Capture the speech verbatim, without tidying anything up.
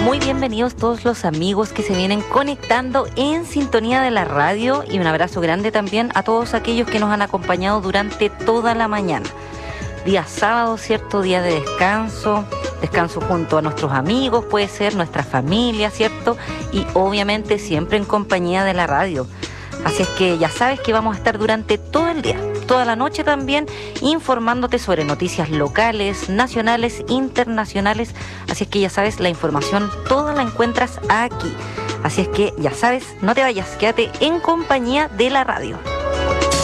Muy bienvenidos todos los amigos que se vienen conectando en sintonía de la radio, y un abrazo grande también a todos aquellos que nos han acompañado durante toda la mañana. Día sábado, ¿cierto? Día de descanso, descanso junto a nuestros amigos, puede ser nuestra familia, ¿cierto? Y obviamente siempre en compañía de la radio. Así es que ya sabes que vamos a estar durante todo el día, toda la noche también, informándote sobre noticias locales, nacionales, internacionales. Así es que ya sabes, la información toda la encuentras aquí. Así es que ya sabes, no te vayas, quédate en compañía de la radio.